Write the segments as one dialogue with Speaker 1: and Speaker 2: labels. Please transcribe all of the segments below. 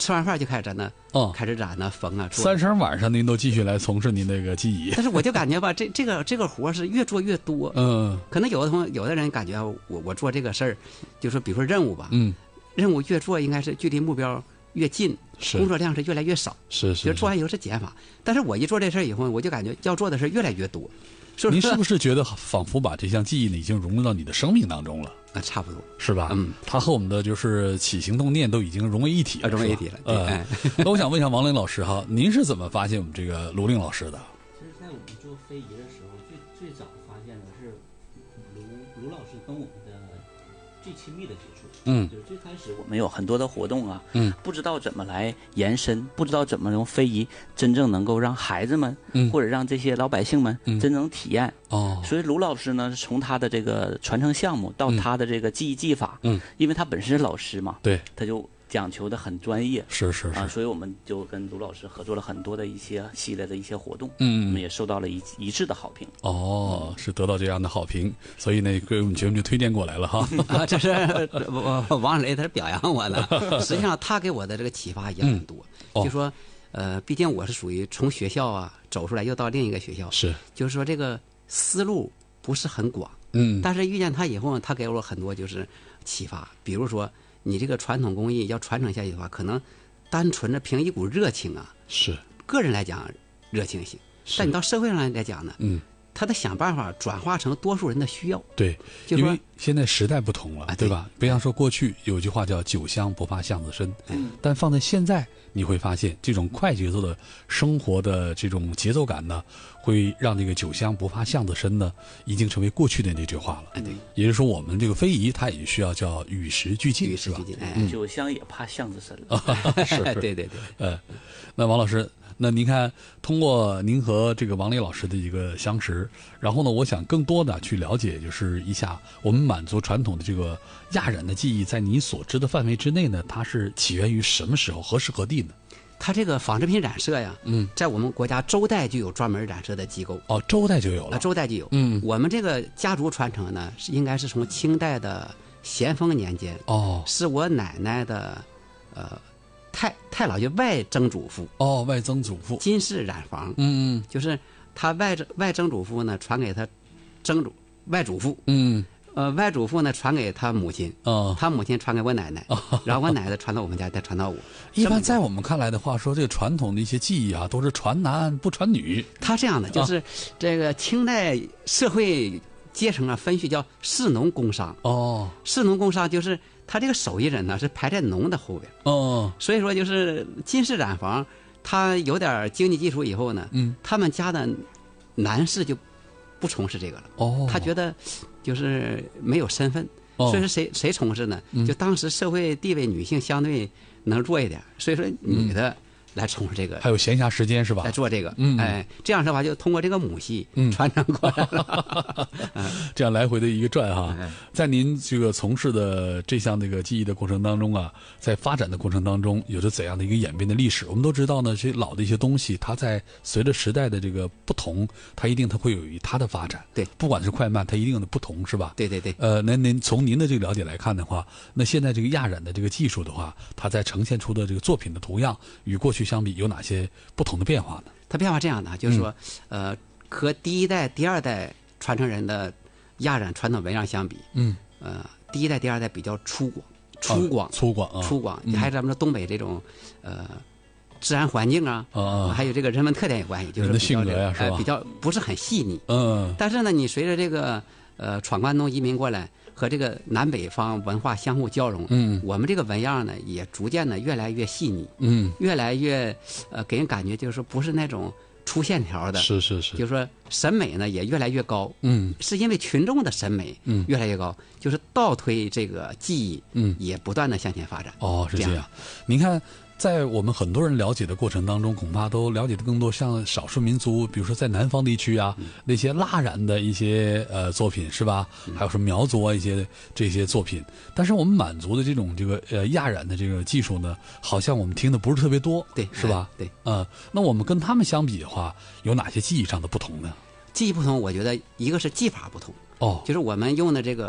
Speaker 1: 吃完饭就开始在那开始染啊缝啊。
Speaker 2: 三十晚上您都继续来从事您那个技艺，
Speaker 1: 但是我就感觉吧，这个活是越做越多。可能有的人感觉我做这个事儿，就说比如说任务吧，任务越做应该是距离目标越近，工作量是越来越少，就是做完以后是减法。但是我一做这事儿以后，我就感觉要做的事越来越多。
Speaker 2: 您是不是觉得仿佛把这项技艺呢已经融入到你的生命当中了？
Speaker 1: 差不多
Speaker 2: 是吧？它和我们的就是起心动念都已经融为一体了，
Speaker 1: 融为一体了。
Speaker 2: 那我想问一下王林老师哈，您是怎么发现我们这个卢令老师的？
Speaker 3: 其实，在我们做非遗的时候，最早发现的是卢老师跟我们的最亲密的接触。就是最开始我们有很多的活动啊，不知道怎么来延伸，不知道怎么用非遗真正能够让孩子们，或者让这些老百姓们真正体验。所以卢老师呢，从他的这个传承项目到他的这个技艺技法，因为他本身是老师嘛，
Speaker 2: 对，
Speaker 3: 他就讲求的很专业，
Speaker 2: 是
Speaker 3: 所以我们就跟卢老师合作了很多的一些系列的一些活动，我们也受到了一致的好评。
Speaker 2: 是得到这样的好评，所以呢，给我们节目就推荐过来了哈。
Speaker 1: 这是王磊他是表扬我的，实际上他给我的这个启发也很多，就说毕竟我是属于从学校啊走出来又到另一个学校，就是说这个思路不是很广，但是遇见他以后，他给我很多就是启发，比如说。你这个传统工艺要传承下去的话，可能单纯的凭一股热情啊，个人来讲热情行，但你到社会上来讲呢，他得想办法转化成多数人的需要。
Speaker 2: 对，因为现在时代不同了，对吧？比方说过去有句话叫"酒香不怕巷子深"，但放在现在，你会发现这种快节奏的生活的这种节奏感呢，会让这个"酒香不怕巷子深"呢，已经成为过去的那句话了。也就是说，我们这个非遗它也需要叫与时俱进，是吧？
Speaker 3: 酒香也怕巷子深了。
Speaker 1: 对。
Speaker 2: 那王老师。那您看，通过您和这个王磊老师的一个相识，然后呢，我想更多的去了解，就是一下我们满族传统的这个亚染的技艺，在你所知的范围之内呢，它是起源于什么时候、何时何地呢？
Speaker 1: 它这个纺织品染色呀，在我们国家周代就有专门染色的机构。
Speaker 2: 周代就有了。
Speaker 1: 周代就有。我们这个家族传承呢，应该是从清代的咸丰年间。是我奶奶的，太姥爷外曾祖父
Speaker 2: 外曾祖父
Speaker 1: 金氏染坊，就是他外曾祖父呢传给他外祖父，外祖父呢传给他母亲，他母亲传给我奶奶，然后我奶奶传到我们家，再传到我。
Speaker 2: 一般在我们看来的话，说这个传统的一些技艺啊，都是传男不传女。
Speaker 1: 他这样的就是这个清代社会阶层啊分序叫士农工商。士农工商就是他这个手艺人呢是排在农的后边。所以说就是金氏染坊，他有点经济基础以后呢，他们家的男士就不从事这个了。他觉得就是没有身份，所以说谁从事呢？就当时社会地位女性相对能弱一点，所以说女的来从事这个，
Speaker 2: 还有闲暇时间是吧？
Speaker 1: 来做这个，这样的话就通过这个母系传承过来了，
Speaker 2: 这样来回的一个转哈。在您这个从事的这项这个技艺的过程当中啊，在发展的过程当中，有着怎样的一个演变的历史？我们都知道呢，这老的一些东西，它在随着时代的这个不同，它会有它的发展。
Speaker 1: 对，
Speaker 2: 不管是快慢，它一定的不同，是吧？
Speaker 1: 对。
Speaker 2: 那您从您的这个了解来看的话，那现在这个亚染的这个技术的话，它在呈现出的这个作品的图样，与过去相比有哪些不同的变化呢？
Speaker 1: 它变化这样的，就是说，和第一代、第二代传承人的亚染传统纹样相比，第一代、第二代比较粗犷，还有咱们说东北这种自然环境啊，还有这个人文特点有关系，就是
Speaker 2: 人的性格呀，是吧？
Speaker 1: 比较不是很细腻。但是呢，你随着这个闯关东移民过来，和这个南北方文化相互交融，我们这个纹样呢也逐渐的越来越细腻，越来越给人感觉就是说不是那种粗线条的，
Speaker 2: 是，
Speaker 1: 就是说审美呢也越来越高，是因为群众的审美越来越高，就是倒推这个技艺，也不断的向前发展。
Speaker 2: 是这样。您看。在我们很多人了解的过程当中，恐怕都了解的更多像少数民族，比如说在南方地区啊，那些蜡染的一些作品是吧？还有什么苗族啊这些作品。但是我们满族的这个亚染的这个技术呢，好像我们听的不是特别多，
Speaker 1: 对，
Speaker 2: 是吧？
Speaker 1: 对，
Speaker 2: 那我们跟他们相比的话，有哪些技艺上的不同呢？
Speaker 1: 技艺不同，我觉得一个是技法不同，就是我们用的这个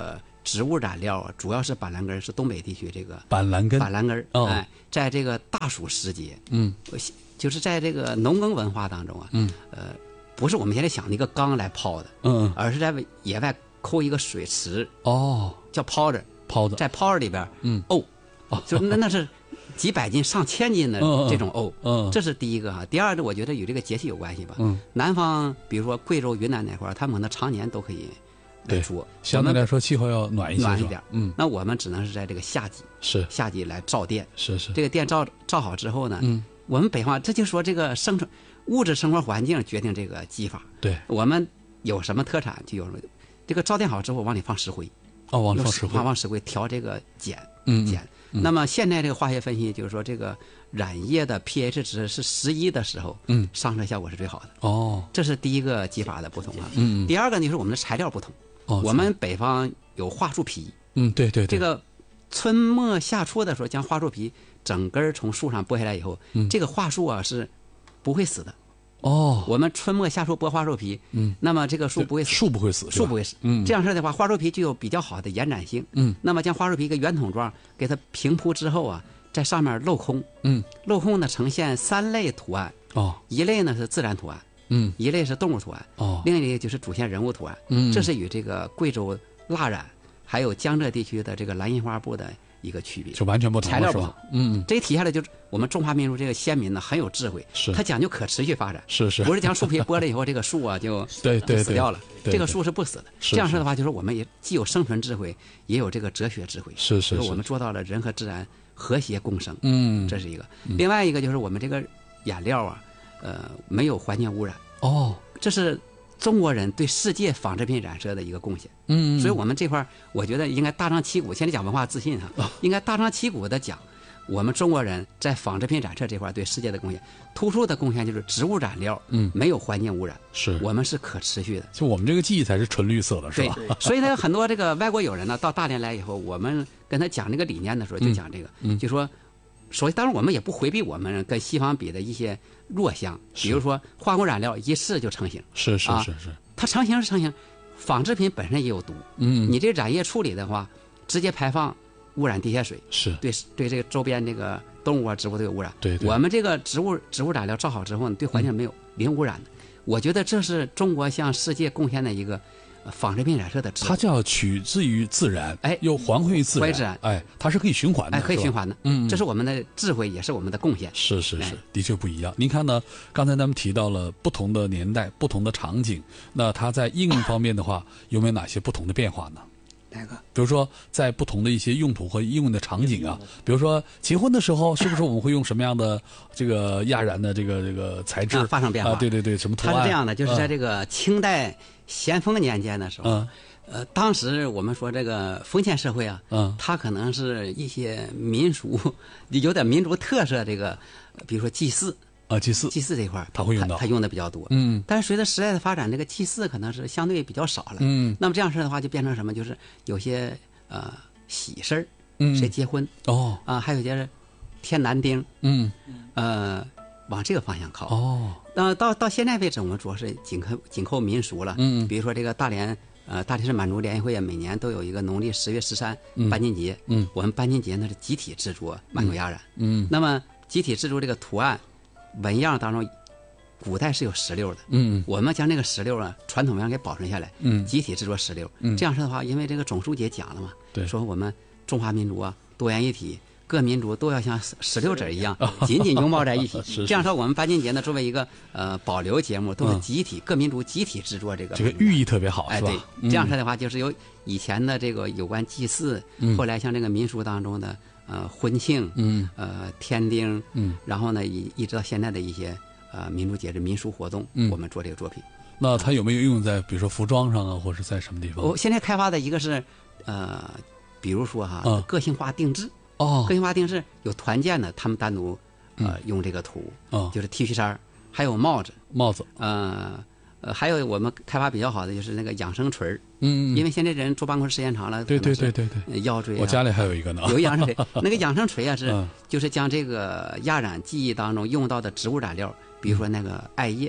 Speaker 1: 植物染料啊，主要是板蓝根，是东北地区这个
Speaker 2: 板蓝根，
Speaker 1: 哎，在这个大暑时节，就是在这个农耕文化当中啊，不是我们现在想的一个缸来泡的，而是在野外抠一个水池，叫泡子，在泡子里边，就那是几百斤、上千斤的这种这是第一个哈。第二个，我觉得与这个节气有关系吧。南方比如说贵州、云南那块儿，他们可能常年都可以来做，
Speaker 2: 相对来说气候要暖一
Speaker 1: 点。那我们只能是在这个夏季来造电。这个电造好之后呢，我们北方这就说这个物质生活环境决定这个技法。
Speaker 2: 对，
Speaker 1: 我们有什么特产就有什么。这个造电好之后，往里放石灰。
Speaker 2: 往里放石灰，
Speaker 1: 放石灰调这个碱。那么现在这个化学分析就是说，这个染液的 pH 值是11的时候，上色效果是最好的。这是第一个技法的不同啊。第二个就是我们的材料不同。我们北方有桦树皮。
Speaker 2: 对。
Speaker 1: 这个春末夏初的时候，将桦树皮整根从树上剥下来以后，这个桦树啊是不会死的。我们春末夏初剥桦树皮，那么这个树不会死，
Speaker 2: 树不会死。
Speaker 1: 这样式的话，桦树皮具有比较好的延展性。那么将桦树皮一个圆筒状给它平铺之后啊，在上面镂空。镂空呢呈现3类图案。一类呢是自然图案。一类是动物图案。另一类就是主线人物图案。这是与这个贵州蜡染还有江浙地区的这个蓝印花布的一个区别，
Speaker 2: 就完全不同，
Speaker 1: 材料不同。这体现了就是我们中华民族这个先民呢很有智慧，他讲究可持续发展，不是将树皮剥了以后这个树啊就死掉了，这个树是不死的。这样式的话，就是我们也既有生存智慧，也有这个哲学智慧，就是我们做到了人和自然和谐共生。这是一个。另外一个就是我们这个染料啊，没有环境污染。这是中国人对世界纺织品染色的一个贡献。所以我们这块我觉得应该大张旗鼓，现在讲文化自信应该大张旗鼓的讲我们中国人在纺织品染色这块对世界的贡献。突出的贡献就是植物染料，没有环境污染，我们是可持续的。
Speaker 2: 就我们这个记忆才是纯绿色的，是吧？
Speaker 1: 所以呢，很多这个外国友人呢到大连来以后，我们跟他讲这个理念的时候，就讲这个，就说，首先当然我们也不回避我们跟西方比的一些弱项，比如说化工染料一试就成型，它成型是成型，纺织品本身也有毒。你这染液处理的话，直接排放污染地下水，对这个周边这个动物啊、植物都有污染。我们这个植物染料造好之后，对环境没有零污染的。我觉得这是中国向世界贡献的一个纺织品染色的智慧。
Speaker 2: 它叫取自于自然，又还回于自然，它是可以循环的，
Speaker 1: 可以循环的。这是我们的智慧，也是我们的贡献。
Speaker 2: 是，的确不一样。您看呢？刚才咱们提到了不同的年代、不同的场景，那它在应用方面的话，有没有哪些不同的变化呢？
Speaker 1: 哪个？
Speaker 2: 比如说，在不同的一些用途和应用的场景啊，比如说结婚的时候，是不是我们会用什么样的这个亚染的这个材质
Speaker 1: 发生变化？
Speaker 2: 对，什么图案？
Speaker 1: 它是这样的，就是在这个清代咸丰年间的时候，当时我们说这个封建社会啊，它可能是一些民俗有点民族特色，这个比如说祭祀。祭祀这块
Speaker 2: 他会用到，
Speaker 1: 他用的比较多。但是随着时代的发展，这个祭祀可能是相对比较少了。那么这样式的话，就变成什么？就是有些喜事儿，谁结婚还有些添男丁，往这个方向靠。到现在为止，我们主要是紧扣民俗了。比如说这个大连市满族联谊会每年都有一个农历10月13搬金节。我们搬金节呢是集体制作满族亚染。那么集体制作这个图案。纹样当中，古代是有石榴的。我们将这个石榴啊，传统纹样给保存下来。集体制作石榴。这样式的话，因为这个总书记讲了嘛，说我们中华民族啊，多元一体，各民族都要像石榴籽一样紧紧拥抱在一起。这样说，我们搬金节呢，作为一一个保留节目，都是集体各民族集体制作这个
Speaker 2: 寓意特别好，是吧？
Speaker 1: 对，这样说的话，就是有以前的这个有关祭祀，后来像这个民俗当中的。婚庆，添丁，然后呢，一直到现在的一些民族节日、民俗活动，我们做这个作品。
Speaker 2: 那它有没有用在比如说服装上啊，或者在什么地方？
Speaker 1: 我现在开发的一个是比如说个性化定制。个性化定制有团建的，他们单独用这个图，就是 T 恤衫，还有帽子，还有我们开发比较好的就是那个养生锤儿。因为现在人坐办公室时间长了，
Speaker 2: 对，
Speaker 1: 腰椎。
Speaker 2: 我家里还有一个呢，
Speaker 1: 有养生锤。那个养生锤啊就是将这个亚染技艺当中用到的植物染料，比如说那个艾叶，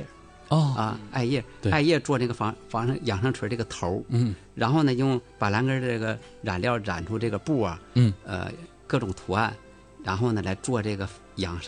Speaker 1: 艾叶做这个防养生锤这个头，然后呢用板蓝根这个染料染出这个布啊，各种图案，然后呢来做这个养生。